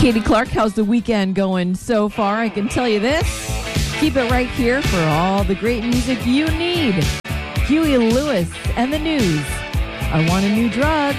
Katie Clark, how's the weekend going so far? I can tell you this. Keep it right here for all the great music you need. Huey Lewis and the News. I Want a New Drug.